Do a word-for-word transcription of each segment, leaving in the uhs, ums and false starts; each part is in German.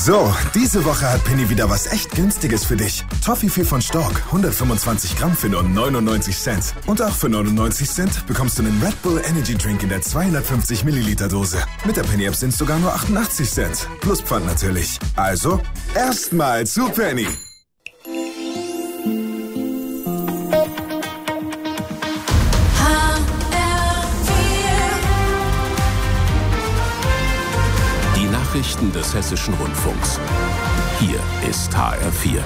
So, diese Woche hat Penny wieder was echt Günstiges für dich. Toffifee von Stork, hundertfünfundzwanzig Gramm für nur neunundneunzig Cent. Und auch für neunundneunzig Cent bekommst du einen Red Bull Energy Drink in der zweihundertfünfzig Milliliter Dose. Mit der Penny App sind es sogar nur achtundachtzig Cent. Plus Pfand natürlich. Also, erstmal zu Penny. Nachrichten des Hessischen Rundfunks. Hier ist H R vier.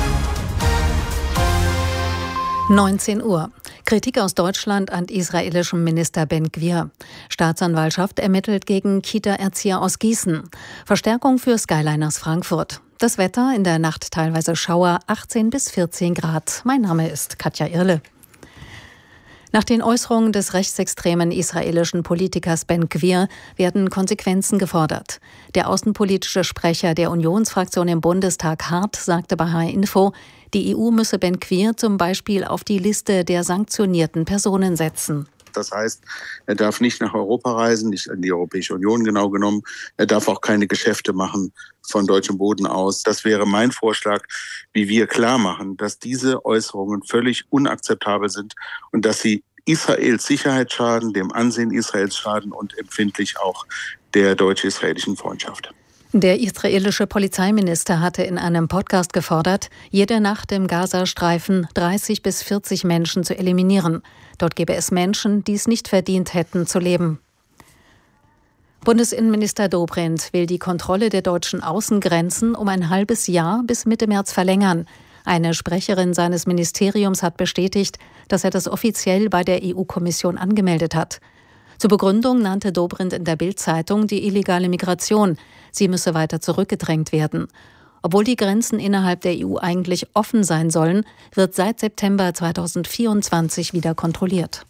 neunzehn Uhr. Kritik aus Deutschland an israelischem Minister Ben-Gvir. Staatsanwaltschaft ermittelt gegen Kita-Erzieher aus Gießen. Verstärkung für Skyliners Frankfurt. Das Wetter, in der Nacht teilweise Schauer, achtzehn bis vierzehn Grad. Mein Name ist Katja Irle. Nach den Äußerungen des rechtsextremen israelischen Politikers Ben-Gvir werden Konsequenzen gefordert. Der außenpolitische Sprecher der Unionsfraktion im Bundestag Hart sagte bei H R-Info, die E U müsse Ben-Gvir zum Beispiel auf die Liste der sanktionierten Personen setzen. Das heißt, er darf nicht nach Europa reisen, nicht in die Europäische Union genau genommen. Er darf auch keine Geschäfte machen von deutschem Boden aus. Das wäre mein Vorschlag, wie wir klar machen, dass diese Äußerungen völlig unakzeptabel sind und dass sie Israels Sicherheit schaden, dem Ansehen Israels schaden und empfindlich auch der deutsch-israelischen Freundschaft. Der israelische Polizeiminister hatte in einem Podcast gefordert, jede Nacht im Gazastreifen dreißig bis vierzig Menschen zu eliminieren. Dort gäbe es Menschen, die es nicht verdient hätten zu leben. Bundesinnenminister Dobrindt will die Kontrolle der deutschen Außengrenzen um ein halbes Jahr bis Mitte März verlängern. Eine Sprecherin seines Ministeriums hat bestätigt, dass er das offiziell bei der E U-Kommission angemeldet hat. Zur Begründung nannte Dobrindt in der Bild-Zeitung die illegale Migration. Sie müsse weiter zurückgedrängt werden. Obwohl die Grenzen innerhalb der E U eigentlich offen sein sollen, wird seit September zweitausendvierundzwanzig wieder kontrolliert.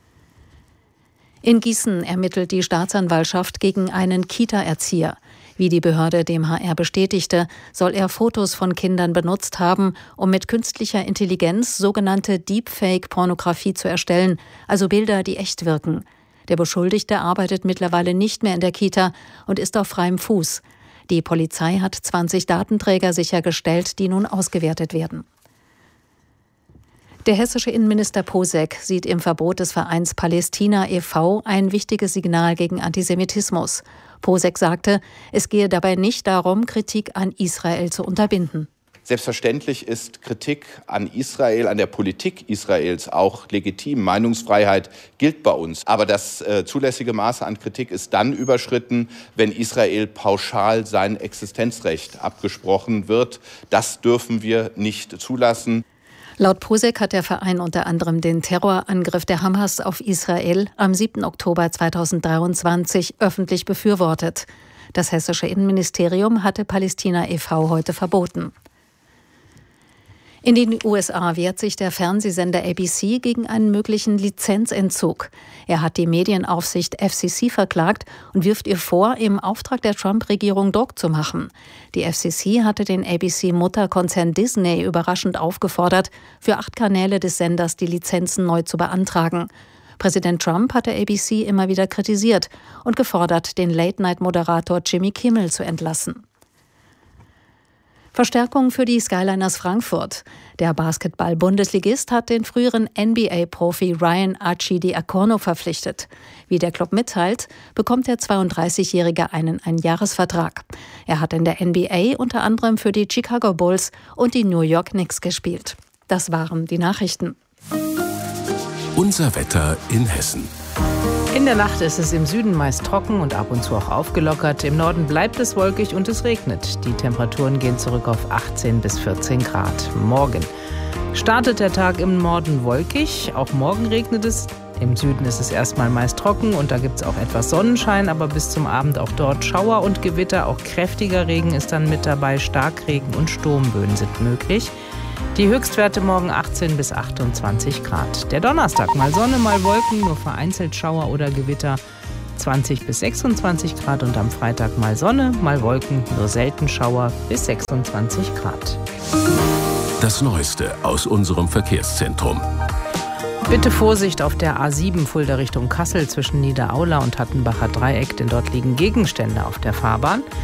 In Gießen ermittelt die Staatsanwaltschaft gegen einen Kita-Erzieher. Wie die Behörde dem H R bestätigte, soll er Fotos von Kindern benutzt haben, um mit künstlicher Intelligenz sogenannte Deepfake-Pornografie zu erstellen, also Bilder, die echt wirken. Der Beschuldigte arbeitet mittlerweile nicht mehr in der Kita und ist auf freiem Fuß. Die Polizei hat zwanzig Datenträger sichergestellt, die nun ausgewertet werden. Der hessische Innenminister Posek sieht im Verbot des Vereins Palästina e V ein wichtiges Signal gegen Antisemitismus. Posek sagte, es gehe dabei nicht darum, Kritik an Israel zu unterbinden. Selbstverständlich ist Kritik an Israel, an der Politik Israels auch legitim. Meinungsfreiheit gilt bei uns. Aber das äh, zulässige Maße an Kritik ist dann überschritten, wenn Israel pauschal sein Existenzrecht abgesprochen wird. Das dürfen wir nicht zulassen. Laut Posek hat der Verein unter anderem den Terrorangriff der Hamas auf Israel am siebten Oktober zweitausenddreiundzwanzig öffentlich befürwortet. Das hessische Innenministerium hatte Palästina e V heute verboten. In den U S A wehrt sich der Fernsehsender A B C gegen einen möglichen Lizenzentzug. Er hat die Medienaufsicht F C C verklagt und wirft ihr vor, im Auftrag der Trump-Regierung Druck zu machen. Die F C C hatte den A B C-Mutterkonzern Disney überraschend aufgefordert, für acht Kanäle des Senders die Lizenzen neu zu beantragen. Präsident Trump hatte A B C immer wieder kritisiert und gefordert, den Late-Night-Moderator Jimmy Kimmel zu entlassen. Verstärkung für die Skyliners Frankfurt. Der Basketball-Bundesligist hat den früheren N B A-Profi Ryan Arcidiacono verpflichtet. Wie der Club mitteilt, bekommt der zweiunddreißigjährige einen Einjahresvertrag. Er hat in der N B A unter anderem für die Chicago Bulls und die New York Knicks gespielt. Das waren die Nachrichten. Unser Wetter in Hessen. In der Nacht ist es im Süden meist trocken und ab und zu auch aufgelockert. Im Norden bleibt es wolkig und es regnet. Die Temperaturen gehen zurück auf achtzehn bis vierzehn Grad. Morgen startet der Tag im Norden wolkig. Auch morgen regnet es. Im Süden ist es erstmal meist trocken und da gibt es auch etwas Sonnenschein, aber bis zum Abend auch dort Schauer und Gewitter. Auch kräftiger Regen ist dann mit dabei. Starkregen und Sturmböen sind möglich. Die Höchstwerte morgen achtzehn bis achtundzwanzig Grad. Der Donnerstag mal Sonne, mal Wolken, nur vereinzelt Schauer oder Gewitter, zwanzig bis sechsundzwanzig Grad. Und am Freitag mal Sonne, mal Wolken, nur selten Schauer bis sechsundzwanzig Grad. Das Neueste aus unserem Verkehrszentrum. Bitte Vorsicht auf der A sieben Fulda Richtung Kassel zwischen Niederaula und Hattenbacher Dreieck, denn dort liegen Gegenstände auf der Fahrbahn.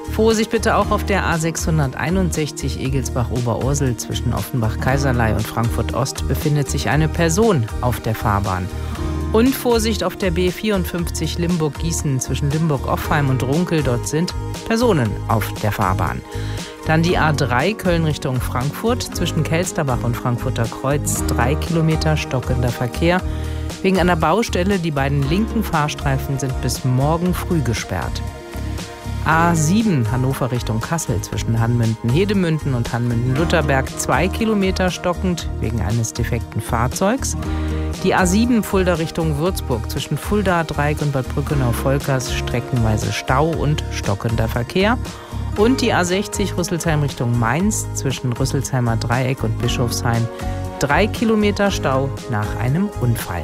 Vorsicht bitte auch auf der A sechshunderteinundsechzig Egelsbach-Oberursel zwischen Offenbach-Kaiserlei und Frankfurt-Ost befindet sich eine Person auf der Fahrbahn. Und Vorsicht auf der B vierundfünfzig Limburg-Gießen zwischen Limburg-Offheim und Runkel, dort sind Personen auf der Fahrbahn. Dann die A drei Köln Richtung Frankfurt zwischen Kelsterbach und Frankfurter Kreuz, drei Kilometer stockender Verkehr. Wegen einer Baustelle, die beiden linken Fahrstreifen sind bis morgen früh gesperrt. A sieben Hannover Richtung Kassel zwischen Hanmünden-Hedemünden und Hanmünden-Lutherberg, zwei Kilometer stockend wegen eines defekten Fahrzeugs. Die A sieben Fulda Richtung Würzburg zwischen Fulda, Dreieck und Bad Brückenau-Volkers streckenweise Stau und stockender Verkehr. Und die A sechzig Rüsselsheim Richtung Mainz zwischen Rüsselsheimer Dreieck und Bischofsheim, drei Kilometer Stau nach einem Unfall.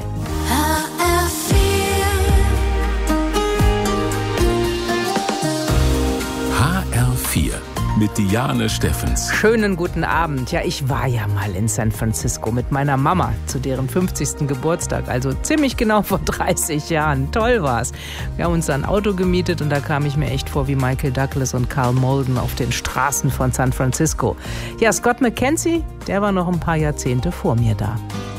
H R vier mit Diane Steffens. Schönen guten Abend. Ja, ich war ja mal in San Francisco mit meiner Mama zu deren fünfzigsten Geburtstag, also ziemlich genau vor dreißig Jahren. Toll war's. Wir haben uns ein Auto gemietet und da kam ich mir echt vor wie Michael Douglas und Karl Malden auf den Straßen von San Francisco. Ja, Scott McKenzie, der war noch ein paar Jahrzehnte vor mir da.